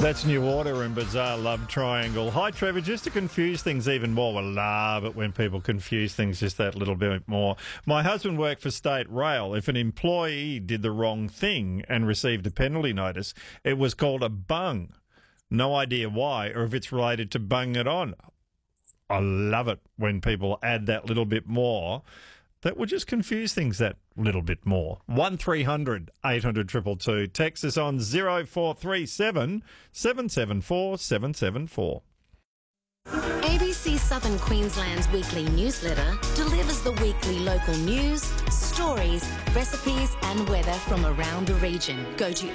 That's New Order and Bizarre Love Triangle. Hi, Trevor. Just to confuse things even more, I love it when people confuse things just that little bit more. My husband worked for State Rail. If an employee did the wrong thing and received a penalty notice, it was called a bung. No idea why, or if it's related to bung it on. I love it when people add that little bit more. That will just confuse things that little bit more. 1300 800 222. Text us on 0437 774 774. ABC Southern Queensland's weekly newsletter delivers the weekly local news, stories, recipes and weather from around the region. Go to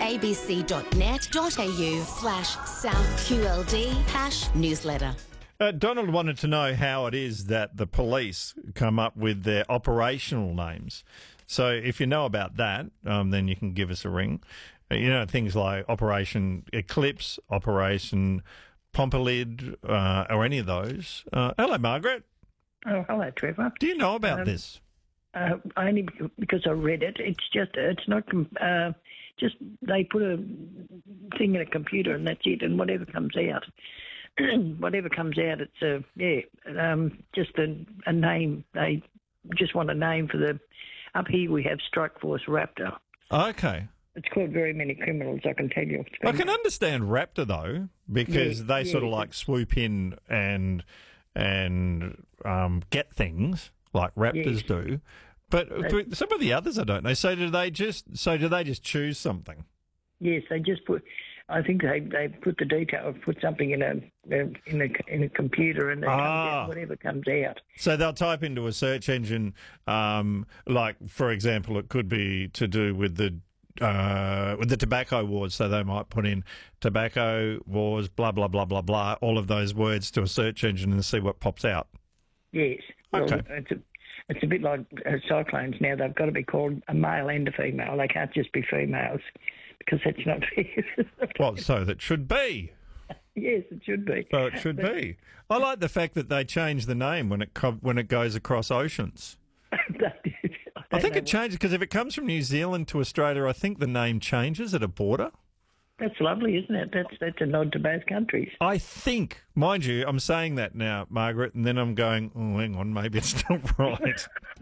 abc.net.au/SouthQLD #newsletter. Donald wanted to know how it is that the police come up with their operational names. So if you know about that, then you can give us a ring. You know, things like Operation Eclipse, Operation Pompalid, or any of those. Hello, Margaret. Oh, hello, Trevor. Do you know about this? Only because I read it. It's not just they put a thing in a computer and that's it, and whatever comes out. Whatever comes out, it's just a name. They just want a name for the. Up here we have Strike Force Raptor. Okay. It's called Very Many Criminals, I can tell you. I can understand Raptor though, because they sort of like swoop in and get things like raptors do. But some of the others I don't know. So do they just choose something? Yes, they just put. I think they put the detail, put something in a computer, and whatever comes out. So they'll type into a search engine, like for example, it could be to do with the tobacco wars. So they might put in tobacco wars, blah blah blah blah blah, all of those words to a search engine and see what pops out. Yes. Okay. Well, it's a bit like cyclones now. They've got to be called a male and a female. They can't just be females. Because that's not fair. Well, so that should be. Yes, it should be. So it should be. I like the fact that they change the name when it goes across oceans. I think it changes because if it comes from New Zealand to Australia, I think the name changes at a border. That's lovely, isn't it? That's a nod to both countries. I think, mind you, I'm saying that now, Margaret, and then I'm going, oh, hang on, maybe it's not right.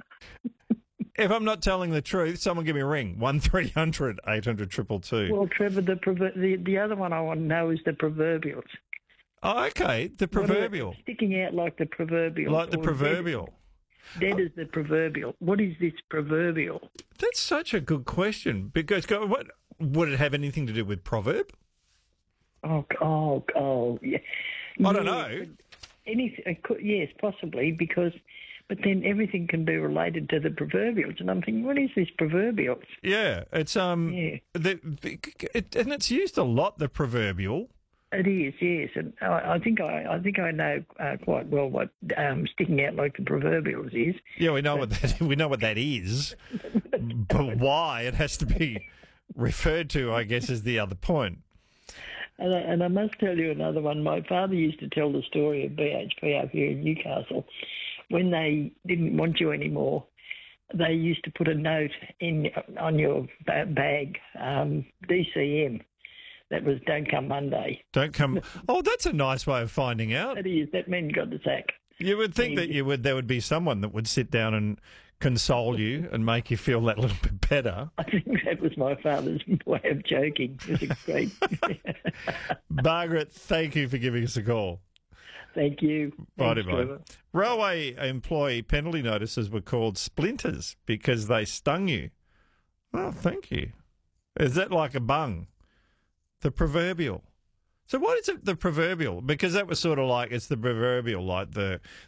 If I'm not telling the truth, someone give me a ring. 1300 800 222. Well, Trevor, the other one I want to know is the proverbials. Oh, okay. The proverbial. Sticking out like the proverbial. Like the proverbial. Dead as the proverbial. What is this proverbial? That's such a good question. Because what would it have anything to do with proverb? Oh, yeah. I don't know. Anything? Yes, possibly, because. But then everything can be related to the proverbials, and I'm thinking, what is this proverbials? Yeah, it's and it's used a lot. The proverbial. It is, yes, and I think I know quite well what sticking out like the proverbials is. Yeah, we know what that is, but why it has to be referred to, I guess, is the other point. And I must tell you another one. My father used to tell the story of BHP up here in Newcastle. When they didn't want you anymore, they used to put a note on your bag, DCM. That was "Don't come Monday." Don't come. Oh, that's a nice way of finding out. That is. That meant you got the sack. You would think that there would be someone that would sit down and console you and make you feel that little bit better. I think that was my father's way of joking. It was great. Margaret, thank you for giving us a call. Thank you. Bye. Railway employee penalty notices were called splinters because they stung you. Oh, thank you. Is that like a bung? The proverbial. So what is it, the proverbial? Because that was sort of like, it's the proverbial, like the